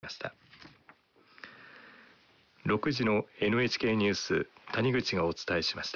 した。6時の NHK ニュース、谷口がお伝えしました。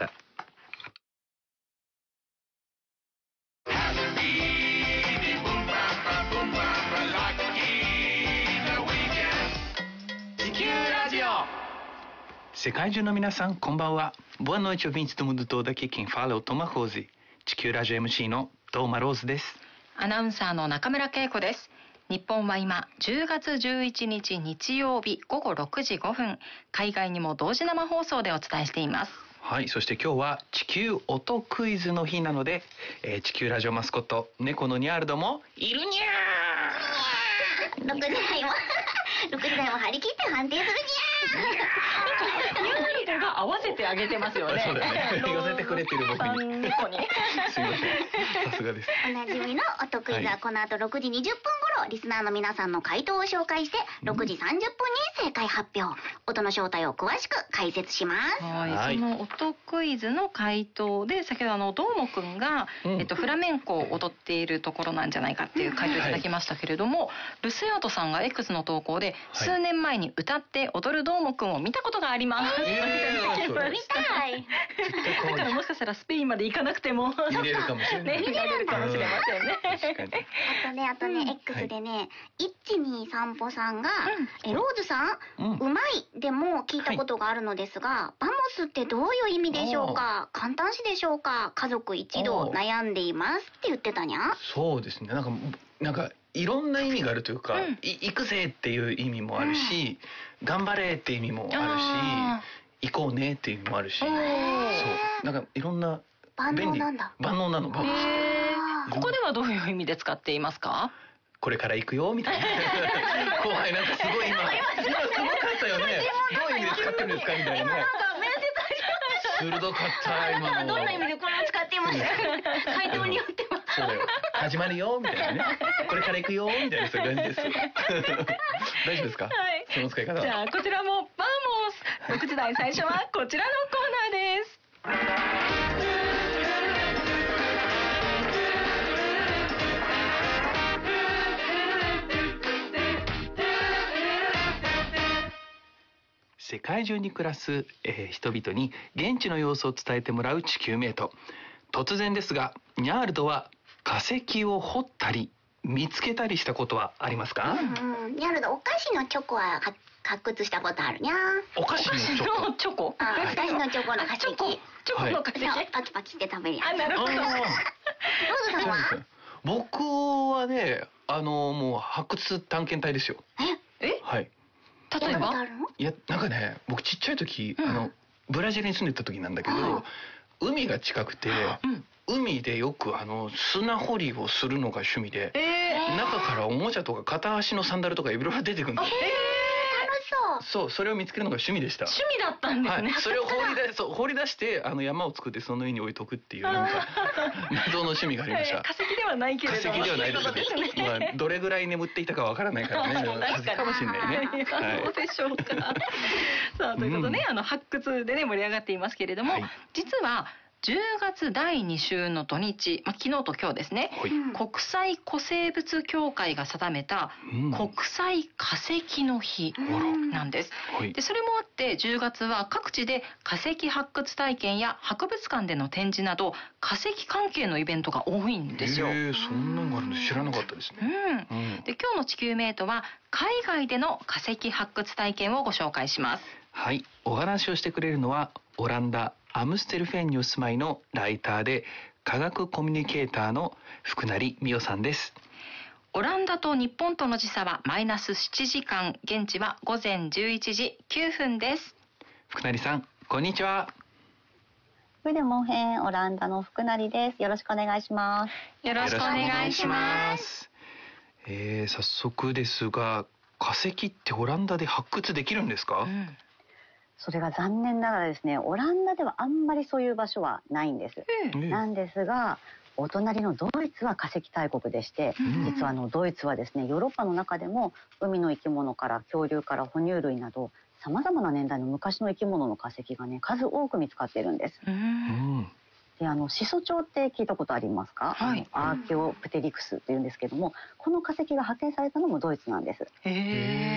世界中の皆さん、こんばんは。Boa noite, ouvintes do mundo todo. Aqui quem fala é o Thomas Rose。地球ラジオ MC のトーマローズです。 アナウンサーの中村恵子です。日本は今10月11日日曜日午後6時5分、海外にも同時生放送でお伝えしています。 はい、そして今日は地球音クイズの日なので、地球ラジオマスコット猫のニャールドもいるにゃー。 6時台も張り切って判定するにゃー。 ニャールドが合わせてあげてますよね。 そうだね。寄せてくれてる僕に。すいません。さすがです。 おなじみの音クイズはこの後6時20分頃、リスナーの皆さんの回答を紹介して6時30分に正解発表。音の正体を詳しく解説します。 はい、その音クイズの回答で先ほどどーもくんが、フラメンコを踊っているところなんじゃないかっていう回答をいただきましたけれども、ルスヤートさんが X の投稿で、数年前に歌って踊るどーもくんを見たことがあります。 見たい。 だからもしかしたらスペインまで行かなくても見れるかもしれない。 見れるかもしれませんね。 あとね、X でね、123歩さんが、ローズさん、うまいでも聞いたことがあるのですが、バモスってどういう意味でしょうか？簡単詞でしょうか？家族一同悩んでいますって言ってたにゃ。 そうですね。なんかいろんな意味があるというか、行くぜっていう意味もあるし、頑張れって意味もあるし、行こうねっていう意味もあるし、そうなんかいろんな万能なんだ。 万能なの。 ここではどういう意味で使っていますか？ これから行くよみたいな。後輩なんかすごい今すごかったよね。どういう意味で使ってるんですかみたいなね。鋭かった今の。 どんな意味でこれを使っていますか？回答によっては。 そうだよ。始まるよみたいなね。これから行くよみたいなそういう感じです。大丈夫ですか？はい。その使い方。 じゃあこちらもバーモス。6時台最初はこちらのコーナーです。 世界中に暮らす、人々に現地の様子を伝えてもらう地球メイト。突然ですが、ニャールドは化石を掘ったり見つけたりしたことはありますか？ ニャールド、お菓子のチョコは発掘したことあるにゃ。 お菓子のチョコ？ お菓子のチョコの化石。 チョコの化石。 パキパキして食べるやつ。 なるほど。 ローズさんは？ 僕はね、もう発掘探検隊ですよ。 え？ はい。 例えば？ いや、なんかね、僕ちっちゃい時、ブラジルに住んでた時なんだけど、海が近くて、海でよく砂掘りをするのが趣味で、中からおもちゃとか片足のサンダルとかいろいろ出てくるんですよ。そう、それを見つけるのが趣味でした。 趣味だったんですね。 それを掘り出して山を作ってその上に置いとくっていうなんか謎の趣味がありました。 化石ではないけれども。 化石ではないですね。どれぐらい眠っていたかわからないからね。化石かもしれないね。 どうでしょうか。さあということで発掘でね盛り上がっていますけれども、実は10月第2週の土日、昨日と今日ですね、国際古生物協会が定めた国際化石の日なんです。でそれもあって10月は各地で化石発掘体験や博物館での展示など化石関係のイベントが多いんですよ。 そんなのがあるの知らなかったですね。 で今日の地球メイトは海外での化石発掘体験をご紹介します。 はい、お話をしてくれるのはオランダアムステルフェンにお住まいのライターで科学コミュニケーターの福成美代さんです。 オランダと日本との時差はマイナス7時間、現地は午前11時9分です。 福成さん、こんにちは。 グデモヘン、オランダの福成です。よろしくお願いします。 よろしくお願いします。 早速ですが、化石ってオランダで発掘できるんですか？ それが残念ながらですね、オランダではあんまりそういう場所はないんです。なんですが、お隣のドイツは化石大国でして、実はドイツはですね、ヨーロッパの中でも海の生き物から恐竜から哺乳類などさまざまな年代の昔の生き物の化石がね、数多く見つかっているんです。でシソチョウって聞いたことありますか？アーケオプテリクスっていうんですけども、この化石が発見されたのもドイツなんです。